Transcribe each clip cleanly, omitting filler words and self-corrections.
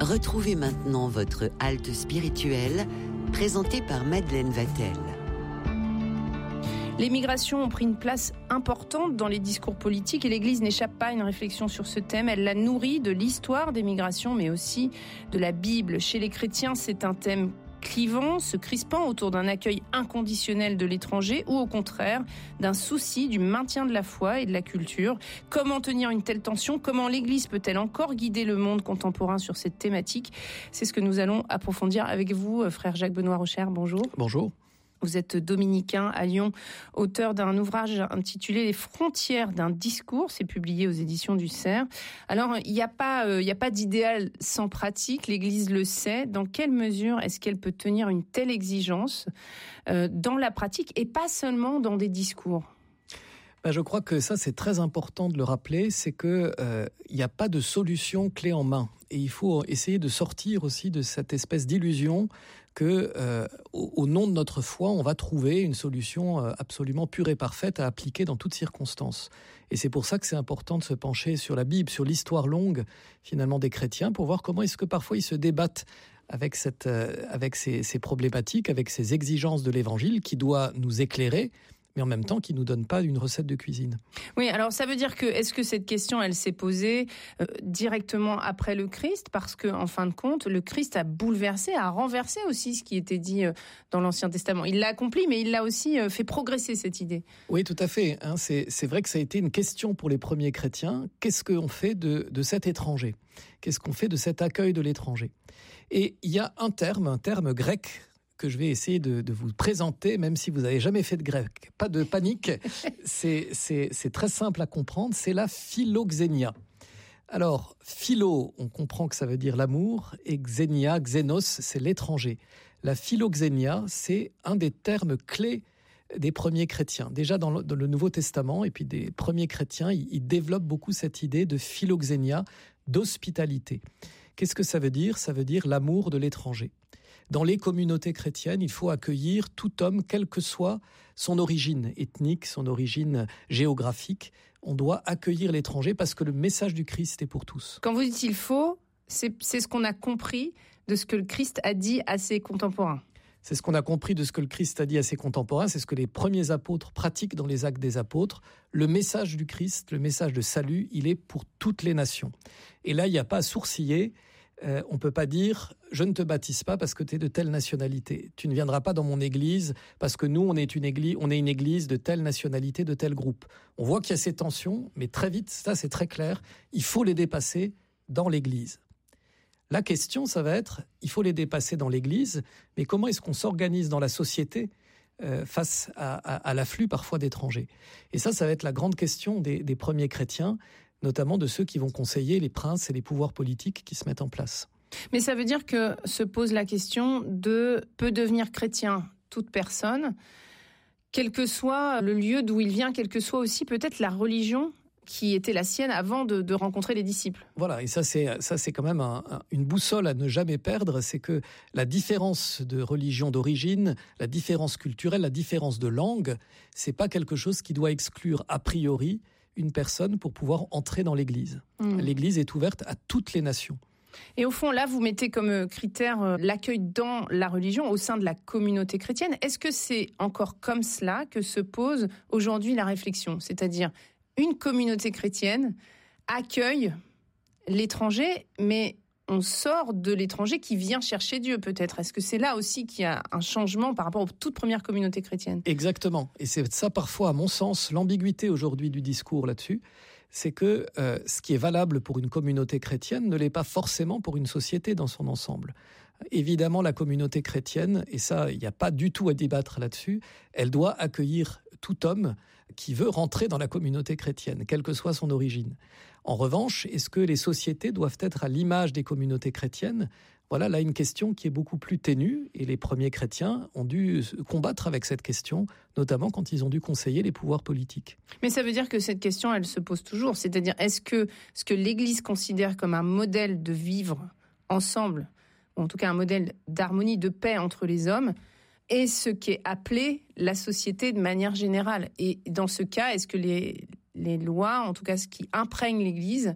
Retrouvez maintenant votre halte spirituelle, présentée par Madeleine Vatel. Les migrations ont pris une place importante dans les discours politiques et l'Église n'échappe pas à une réflexion sur ce thème. Elle la nourrit de l'histoire des migrations, mais aussi de la Bible. Chez les chrétiens, c'est un thème clivant, se crispant autour d'un accueil inconditionnel de l'étranger ou au contraire d'un souci du maintien de la foi et de la culture. Comment tenir une telle tension ? Comment l'Église peut-elle encore guider le monde contemporain sur cette thématique ? C'est ce que nous allons approfondir avec vous, frère Jacques-Benoît Rocher. Bonjour. Bonjour. Vous êtes dominicain à Lyon, auteur d'un ouvrage intitulé « Les frontières d'un discours ». C'est publié aux éditions du Cerf. Alors, il n'y a pas d'idéal sans pratique. L'Église le sait. Dans quelle mesure est-ce qu'elle peut tenir une telle exigence dans la pratique et pas seulement dans des discours ? Je crois que ça, c'est très important de le rappeler, c'est que il n'y a pas de solution clé en main. Et il faut essayer de sortir aussi de cette espèce d'illusion que, au nom de notre foi, on va trouver une solution absolument pure et parfaite à appliquer dans toutes circonstances. Et c'est pour ça que c'est important de se pencher sur la Bible, sur l'histoire longue, finalement, des chrétiens, pour voir comment est-ce que parfois ils se débattent avec ces problématiques, avec ces exigences de l'Évangile qui doit nous éclairer, mais en même temps qui nous donne pas une recette de cuisine. Oui, alors ça veut dire que, est-ce que cette question, elle s'est posée directement après le Christ ? Parce que, en fin de compte, le Christ a bouleversé, a renversé aussi ce qui était dit dans l'Ancien Testament. Il l'a accompli, mais il l'a aussi fait progresser cette idée. Oui, tout à fait. C'est vrai que ça a été une question pour les premiers chrétiens. Qu'est-ce qu'on fait de cet étranger ? Qu'est-ce qu'on fait de cet accueil de l'étranger ? Et il y a un terme grec, que je vais essayer de vous présenter, même si vous n'avez jamais fait de grec. Pas de panique, c'est très simple à comprendre, c'est la philoxénia. Alors, philo, on comprend que ça veut dire l'amour, et xénia, xénos, c'est l'étranger. La philoxénia, c'est un des termes clés des premiers chrétiens. Déjà dans le Nouveau Testament, et puis des premiers chrétiens, ils développent beaucoup cette idée de philoxénia, d'hospitalité. Qu'est-ce que ça veut dire ? Ça veut dire l'amour de l'étranger. Dans les communautés chrétiennes, il faut accueillir tout homme, quelle que soit son origine ethnique, son origine géographique. On doit accueillir l'étranger parce que le message du Christ est pour tous. Quand vous dites « il faut », c'est ce qu'on a compris de ce que le Christ a dit à ses contemporains. C'est ce qu'on a compris de ce que le Christ a dit à ses contemporains, c'est ce que les premiers apôtres pratiquent dans les actes des apôtres. Le message du Christ, le message de salut, il est pour toutes les nations. Et là, il n'y a pas à sourciller. On ne peut pas dire « je ne te baptise pas parce que tu es de telle nationalité. Tu ne viendras pas dans mon église parce que nous, on est une église de telle nationalité, de tel groupe. » On voit qu'il y a ces tensions, mais très vite, ça c'est très clair, il faut les dépasser dans l'église. La question, ça va être, il faut les dépasser dans l'église, mais comment est-ce qu'on s'organise dans la société face à l'afflux parfois d'étrangers ? Et ça va être la grande question des premiers chrétiens, notamment de ceux qui vont conseiller les princes et les pouvoirs politiques qui se mettent en place. Mais ça veut dire que se pose la question de peut devenir chrétien toute personne, quel que soit le lieu d'où il vient, quelle que soit aussi peut-être la religion qui était la sienne avant de rencontrer les disciples. Voilà, et ça c'est quand même une boussole à ne jamais perdre, c'est que la différence de religion d'origine, la différence culturelle, la différence de langue, c'est pas quelque chose qui doit exclure a priori une personne pour pouvoir entrer dans l'Église. L'Église est ouverte à toutes les nations. Et au fond, là, vous mettez comme critère l'accueil dans la religion, au sein de la communauté chrétienne. Est-ce que c'est encore comme cela que se pose aujourd'hui la réflexion ? C'est-à-dire, une communauté chrétienne accueille l'étranger, mais on sort de l'étranger qui vient chercher Dieu, peut-être. Est-ce que c'est là aussi qu'il y a un changement par rapport aux toutes premières communautés chrétiennes ? Exactement. Et c'est ça, parfois, à mon sens, l'ambiguïté aujourd'hui du discours là-dessus, c'est que ce qui est valable pour une communauté chrétienne ne l'est pas forcément pour une société dans son ensemble. Évidemment, la communauté chrétienne, et ça, il n'y a pas du tout à débattre là-dessus, elle doit accueillir tout homme qui veut rentrer dans la communauté chrétienne, quelle que soit son origine. En revanche, est-ce que les sociétés doivent être à l'image des communautés chrétiennes ? Voilà là une question qui est beaucoup plus ténue, et les premiers chrétiens ont dû combattre avec cette question, notamment quand ils ont dû conseiller les pouvoirs politiques. Mais ça veut dire que cette question, elle se pose toujours, c'est-à-dire est-ce que ce que l'Église considère comme un modèle de vivre ensemble, ou en tout cas un modèle d'harmonie, de paix entre les hommes, est ce qu'est appelé la société de manière générale. Et dans ce cas, est-ce que les lois, en tout cas ce qui imprègne l'Église,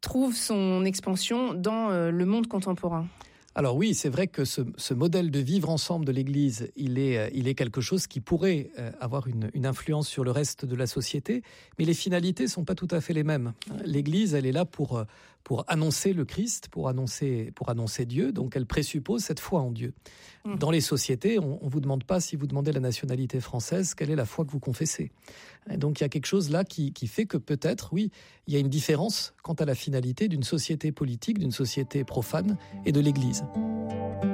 trouve son expansion dans le monde contemporain. Alors oui, c'est vrai que ce modèle de vivre ensemble de l'Église, il est quelque chose qui pourrait avoir une influence sur le reste de la société, mais les finalités sont pas tout à fait les mêmes. L'Église, elle est là pour annoncer le Christ, pour annoncer Dieu, donc elle présuppose cette foi en Dieu. Dans les sociétés, on vous demande pas, si vous demandez la nationalité française, quelle est la foi que vous confessez. Et donc il y a quelque chose là qui fait que peut-être, oui, il y a une différence quant à la finalité d'une société politique, d'une société profane et de l'Église.